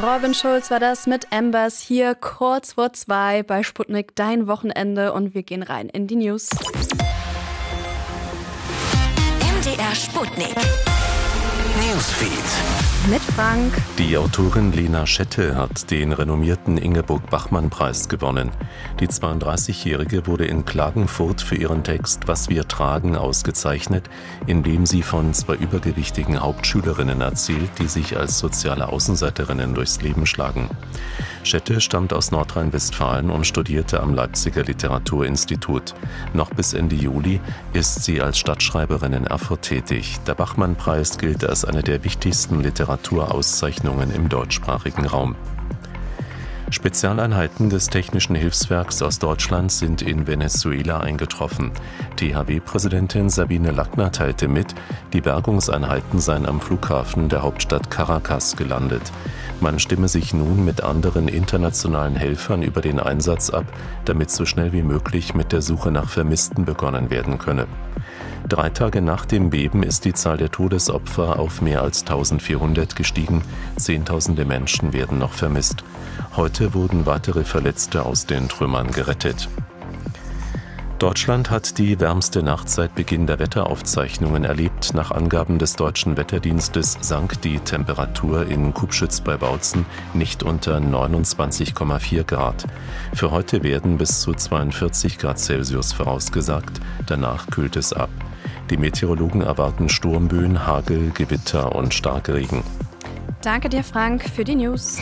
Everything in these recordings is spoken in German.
Robin Schulz war das mit Embers hier kurz vor 2 bei Sputnik, dein Wochenende, und wir gehen rein in die News. MDR Sputnik Newsfeed mit Frank. Die Autorin Lena Schette hat den renommierten Ingeborg-Bachmann-Preis gewonnen. Die 32-Jährige wurde in Klagenfurt für ihren Text »Was wir tragen« ausgezeichnet, indem sie von 2 übergewichtigen Hauptschülerinnen erzählt, die sich als soziale Außenseiterinnen durchs Leben schlagen. Schette stammt aus Nordrhein-Westfalen und studierte am Leipziger Literaturinstitut. Noch bis Ende Juli ist sie als Stadtschreiberin in Erfurt tätig. Der Bachmann-Preis gilt als eine der wichtigsten Literaturauszeichnungen im deutschsprachigen Raum. Spezialeinheiten des Technischen Hilfswerks aus Deutschland sind in Venezuela eingetroffen. THW-Präsidentin Sabine Lackner teilte mit, die Bergungseinheiten seien am Flughafen der Hauptstadt Caracas gelandet. Man stimme sich nun mit anderen internationalen Helfern über den Einsatz ab, damit so schnell wie möglich mit der Suche nach Vermissten begonnen werden könne. 3 Tage nach dem Beben ist die Zahl der Todesopfer auf mehr als 1400 gestiegen. Zehntausende Menschen werden noch vermisst. Heute wurden weitere Verletzte aus den Trümmern gerettet. Deutschland hat die wärmste Nacht seit Beginn der Wetteraufzeichnungen erlebt. Nach Angaben des Deutschen Wetterdienstes sank die Temperatur in Kubschütz bei Bautzen nicht unter 29,4 Grad. Für heute werden bis zu 42 Grad Celsius vorausgesagt. Danach kühlt es ab. Die Meteorologen erwarten Sturmböen, Hagel, Gewitter und Starkregen. Danke dir, Frank, für die News.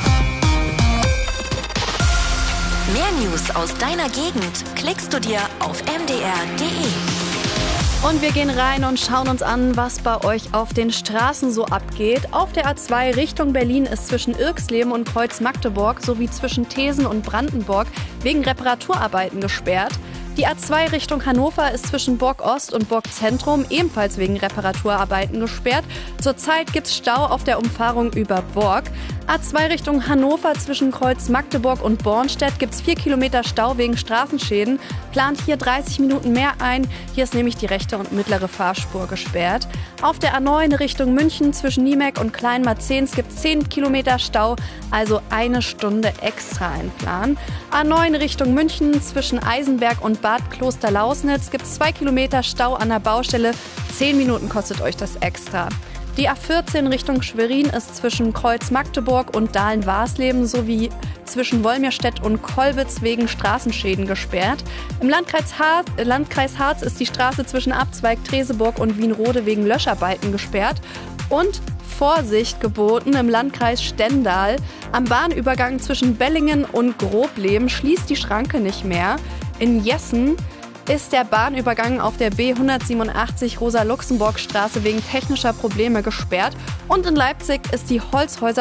Mehr News aus deiner Gegend klickst du dir auf mdr.de. Und wir gehen rein und schauen uns an, was bei euch auf den Straßen so abgeht. Auf der A2 Richtung Berlin ist zwischen Irxleben und Kreuz-Magdeburg sowie zwischen Thesen und Brandenburg wegen Reparaturarbeiten gesperrt. Die A2 Richtung Hannover ist zwischen Borg Ost und Borg Zentrum ebenfalls wegen Reparaturarbeiten gesperrt. Zurzeit gibt es Stau auf der Umfahrung über Borg. A2 Richtung Hannover zwischen Kreuz Magdeburg und Bornstedt gibt es 4 Kilometer Stau wegen Straßenschäden. Plant hier 30 Minuten mehr ein. Hier ist nämlich die rechte und mittlere Fahrspur gesperrt. Auf der A9 Richtung München zwischen Niemek und Kleinmarzens gibt es 10 Kilometer Stau, also 1 Stunde extra einplanen. A9 Richtung München zwischen Eisenberg und Bad Klosterlausnitz gibt es 2 Kilometer Stau an der Baustelle. 10 Minuten kostet euch das extra. Die A14 Richtung Schwerin ist zwischen Kreuz Magdeburg und Dahlen-Warsleben sowie zwischen Wolmirstedt und Kollwitz wegen Straßenschäden gesperrt. Im Landkreis Harz ist die Straße zwischen Abzweig Treseburg und Wienrode wegen Löscharbeiten gesperrt. Und Vorsicht geboten im Landkreis Stendal. Am Bahnübergang zwischen Bellingen und Grobleben schließt die Schranke nicht mehr. In Jessen ist der Bahnübergang auf der B187 Rosa-Luxemburg-Straße wegen technischer Probleme gesperrt. Und in Leipzig ist die Holzhäuser